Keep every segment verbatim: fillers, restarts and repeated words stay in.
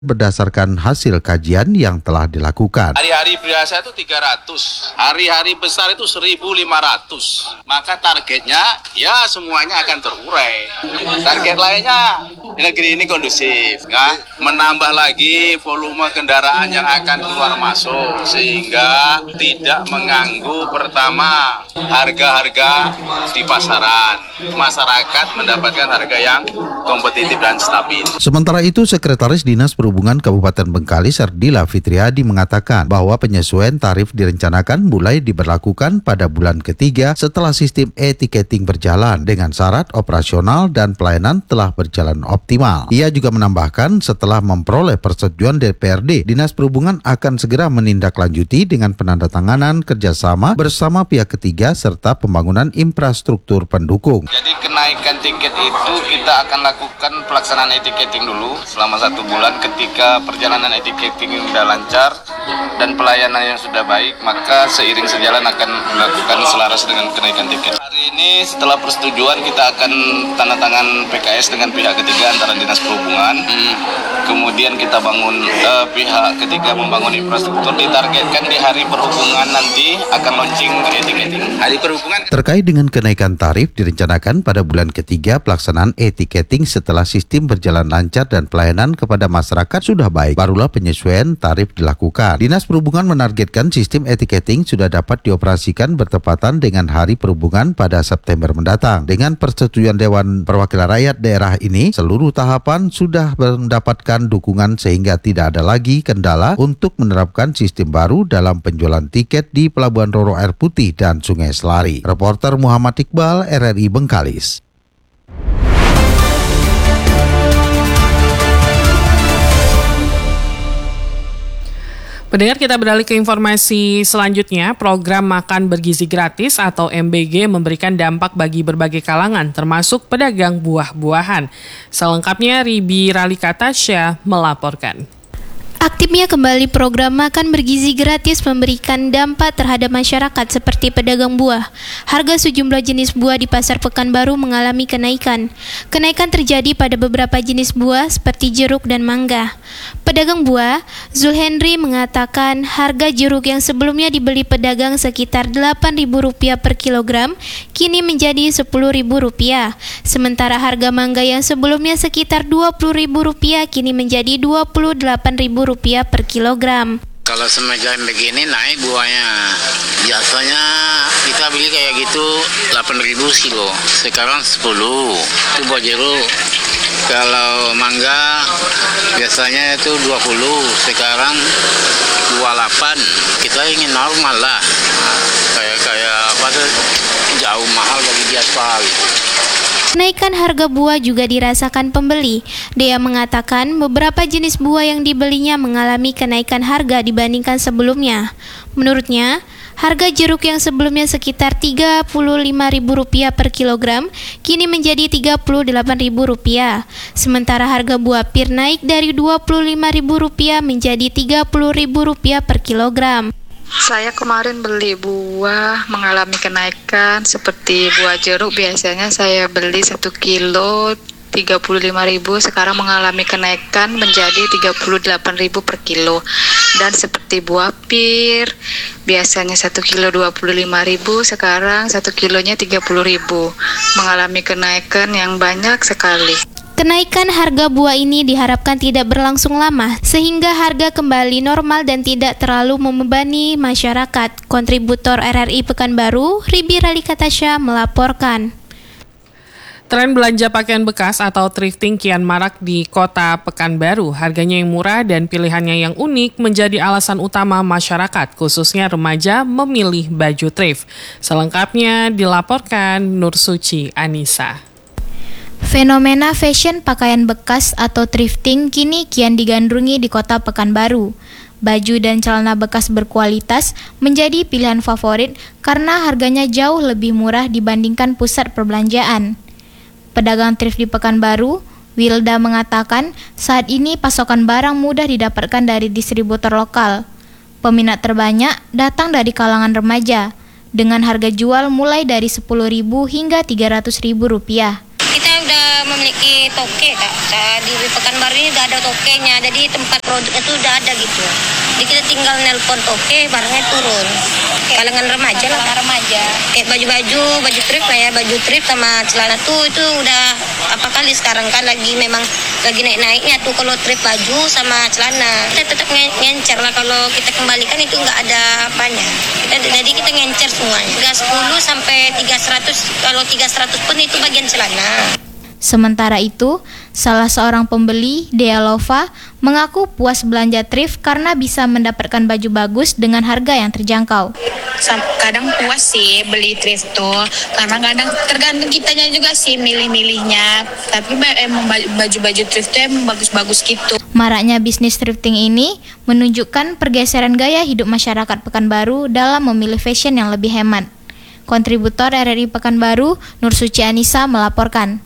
berdasarkan hasil kajian yang telah dilakukan. Hari-hari biasa itu tiga ratus, hari-hari besar itu seribu lima ratus. Maka targetnya ya semuanya akan terurai. Target lainnya negeri ini kondusif, ya, menambah lagi volume kendaraan yang akan keluar masuk sehingga tidak mengganggu pertama harga-harga di pasaran. Masyarakat mendapatkan harga yang kompetitif dan stabil. Sementara itu, Sekretaris Dinas Perhubungan Kabupaten Bengkalis Ardila Fitriadi mengatakan bahwa penyesuaian tarif direncanakan mulai diberlakukan pada bulan ketiga setelah sistem e-tiketing berjalan dengan syarat operasional dan pelayanan telah berjalan optimal. Ia juga menambahkan setelah memperoleh persetujuan D P R D, Dinas Perhubungan akan segera menindaklanjuti dengan penandatanganan kerjasama bersama pihak ketiga serta pembangunan infrastruktur pendukung. Jadi kenaikan tiket itu kita akan lakukan pelaksanaan e-tiketing dulu selama satu bulan. Ketika perjalanan e-tiketing sudah lancar dan pelayanan yang sudah baik, maka seiring sejalan akan melakukan selaras dengan kenaikan tiket. Hari ini setelah persetujuan kita akan tanda tangan P K S dengan pihak ketiga antara Dinas Perhubungan. Hmm. Kemudian kita bangun uh, pihak ketiga membangun infrastruktur, ditargetkan di hari perhubungan nanti akan launching e-tiketing. Hari perhubungan terkait dengan kenaikan tarif direncanakan pada bulan ketiga pelaksanaan e-tiketing setelah sistem berjalan lancar dan pelayanan kepada masyarakat sudah baik, barulah penyesuaian tarif dilakukan. Dinas Perhubungan menargetkan sistem e-tiketing sudah dapat dioperasikan bertepatan dengan hari perhubungan pada September mendatang. Dengan persetujuan Dewan Perwakilan Rakyat daerah ini, seluruh tahapan sudah mendapatkan dukungan sehingga tidak ada lagi kendala untuk menerapkan sistem baru dalam penjualan tiket di Pelabuhan Roro Air Putih dan Sungai Selari. Reporter Muhammad Iqbal, R R I Bengkalis. Pendengar, kita beralih ke informasi selanjutnya. Program Makan Bergizi Gratis atau M B G memberikan dampak bagi berbagai kalangan, termasuk pedagang buah-buahan. Selengkapnya, Ribi Ralika Tasya melaporkan. Aktifnya kembali program Makan Bergizi Gratis memberikan dampak terhadap masyarakat seperti pedagang buah. Harga sejumlah jenis buah di Pasar Pekanbaru mengalami kenaikan. Kenaikan terjadi pada beberapa jenis buah seperti jeruk dan mangga. Pedagang buah, Zul Henry mengatakan harga jeruk yang sebelumnya dibeli pedagang sekitar delapan ribu rupiah per kilogram, kini menjadi sepuluh ribu rupiah. Sementara harga mangga yang sebelumnya sekitar dua puluh ribu rupiah, kini menjadi dua puluh delapan ribu rupiah per kilogram. Kalau semegang begini naik buahnya, biasanya kita beli kayak gitu delapan ribu kilo, sekarang sepuluh. Itu buah jeruk. Kalau mangga biasanya itu dua puluh, sekarang dua puluh delapan. Kita ingin normal lah. Kayak kayak apa tuh, jauh mahal bagi dia sekali. Kenaikan harga buah juga dirasakan pembeli. Dea mengatakan beberapa jenis buah yang dibelinya mengalami kenaikan harga dibandingkan sebelumnya. Menurutnya, harga jeruk yang sebelumnya sekitar tiga puluh lima ribu rupiah per kilogram, kini menjadi tiga puluh delapan ribu rupiah. Sementara harga buah pir naik dari dua puluh lima ribu rupiah menjadi tiga puluh ribu rupiah per kilogram. Saya kemarin beli buah mengalami kenaikan seperti buah jeruk, biasanya saya beli satu kilo tiga puluh lima ribu, sekarang mengalami kenaikan menjadi tiga puluh delapan ribu per kilo. Dan seperti buah pir, biasanya satu kilo dua puluh lima ribu, sekarang satu kilonya tiga puluh ribu, mengalami kenaikan yang banyak sekali. Kenaikan harga buah ini diharapkan tidak berlangsung lama, sehingga harga kembali normal dan tidak terlalu membebani masyarakat. Kontributor R R I Pekanbaru, Ribi Ralika Tasya melaporkan. Tren belanja pakaian bekas atau thrifting kian marak di kota Pekanbaru. Harganya yang murah dan pilihannya yang unik menjadi alasan utama masyarakat, khususnya remaja, memilih baju thrift. Selengkapnya dilaporkan Nur Suci Anissa. Fenomena fashion pakaian bekas atau thrifting kini kian digandrungi di kota Pekanbaru. Baju dan celana bekas berkualitas menjadi pilihan favorit karena harganya jauh lebih murah dibandingkan pusat perbelanjaan. Pedagang thrift di Pekanbaru, Wilda mengatakan saat ini pasokan barang mudah didapatkan dari distributor lokal. Peminat terbanyak datang dari kalangan remaja, dengan harga jual mulai dari sepuluh ribu hingga tiga ratus ribu rupiah. Kita udah memiliki toke, Kak. Di Pekanbaru ini udah ada tokenya, jadi tempat produk itu udah ada gitu. Jadi kita tinggal nelpon toke, barangnya turun. Kalangan remaja lah, Kak. Remaja. Kayak baju-baju, baju trip lah ya, baju trip sama celana tuh itu udah apa kali sekarang kan lagi memang lagi naik-naiknya tuh kalau trip baju sama celana. Kita tetap ngencer lah, kalau kita kembalikan itu nggak ada apanya. Kita, jadi kita ngencer semuanya. tiga sepuluh sampai tiga seratus, kalau tiga seratus pun itu bagian celana. Sementara itu, salah seorang pembeli, Dea Lova, mengaku puas belanja thrift karena bisa mendapatkan baju bagus dengan harga yang terjangkau. Kadang puas sih beli thrift tuh, karena kadang tergantung kitanya juga sih milih-milihnya. Tapi emang baju-baju thrift tuh emang bagus-bagus gitu. Maraknya bisnis thrifting ini menunjukkan pergeseran gaya hidup masyarakat Pekanbaru dalam memilih fashion yang lebih hemat. Kontributor R R I Pekanbaru, Nur Suci Anissa melaporkan.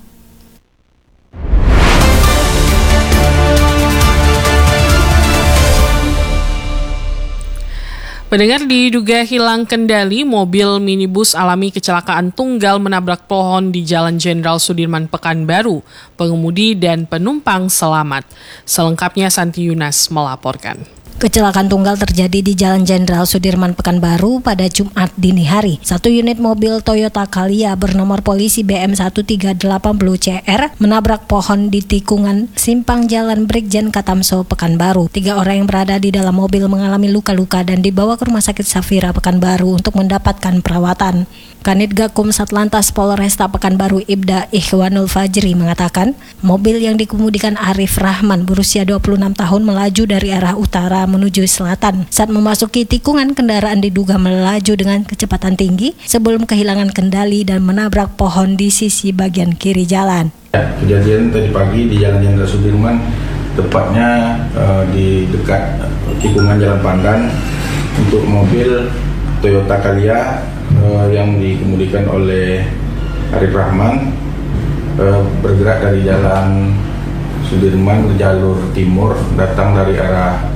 Pendengar, diduga hilang kendali, mobil minibus alami kecelakaan tunggal menabrak pohon di Jalan Jenderal Sudirman Pekanbaru. Pengemudi dan penumpang selamat. Selengkapnya Santi Yunas melaporkan. Kecelakaan tunggal terjadi di Jalan Jenderal Sudirman Pekanbaru pada Jumat dini hari. Satu unit mobil Toyota Calya bernomor polisi B M satu tiga delapan nol C R menabrak pohon di tikungan simpang Jalan Brigjen Katamso Pekanbaru. Tiga orang yang berada di dalam mobil mengalami luka-luka dan dibawa ke Rumah Sakit Safira Pekanbaru untuk mendapatkan perawatan. Kanit Gakum Satlantas Polresta Pekanbaru Ibda Ikhwanul Fajri mengatakan, mobil yang dikemudikan Arif Rahman berusia dua puluh enam tahun melaju dari arah utara menuju selatan. Saat memasuki tikungan, kendaraan diduga melaju dengan kecepatan tinggi sebelum kehilangan kendali dan menabrak pohon di sisi bagian kiri jalan. Kejadian tadi pagi di Jalan Jenderal Sudirman, tepatnya uh, di dekat tikungan Jalan Pandan, untuk mobil Toyota Calya uh, yang dikemudikan oleh Arif Rahman uh, bergerak dari Jalan Sudirman ke jalur timur, datang dari arah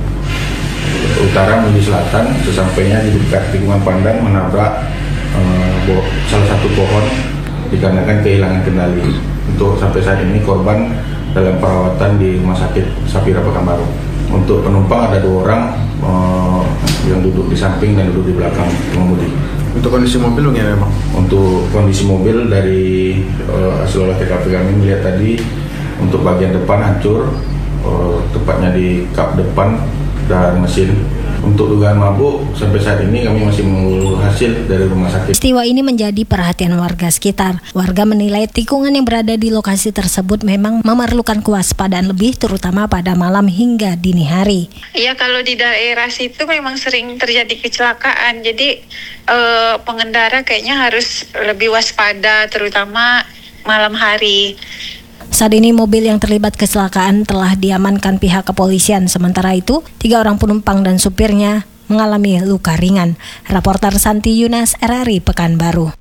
utara menuju selatan. Sesampainya di dekat tikungan Pandan menabrak uh, salah satu pohon dikarenakan kehilangan kendali. Untuk sampai saat ini korban dalam perawatan di Rumah Sakit Safira Pekanbaru. Untuk penumpang ada dua orang uh, yang duduk di samping dan duduk di belakang pengemudi. Untuk kondisi mobil bagaimana Bang? Untuk kondisi mobil dari uh, hasil olah T K P kami melihat tadi, untuk bagian depan hancur, uh, tepatnya di kap depan dan mesin. Untuk dugaan mabuk, sampai saat ini kami masih menunggu hasil dari rumah sakit. Peristiwa ini menjadi perhatian warga sekitar. Warga menilai tikungan yang berada di lokasi tersebut memang memerlukan kewaspadaan lebih, terutama pada malam hingga dini hari. Iya, kalau di daerah situ memang sering terjadi kecelakaan. Jadi eh, pengendara kayaknya harus lebih waspada, terutama malam hari. Saat ini mobil yang terlibat kecelakaan telah diamankan pihak kepolisian. Sementara itu, tiga orang penumpang dan supirnya mengalami luka ringan. Raporter Santi Yunas, R R I Pekanbaru.